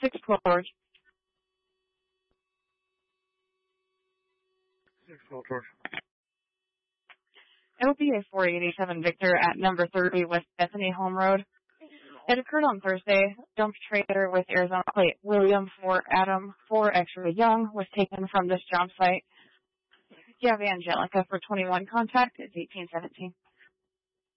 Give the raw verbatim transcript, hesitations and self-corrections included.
six George. six twelve George. It will be a four eighty-seven Victor at number thirty West Bethany Home Road. It occurred on Thursday. Dump trailer with Arizona plate William four Adam four X-ray Young was taken from this job site. If you have Angelica for twenty-one, contact is eighteen seventeen.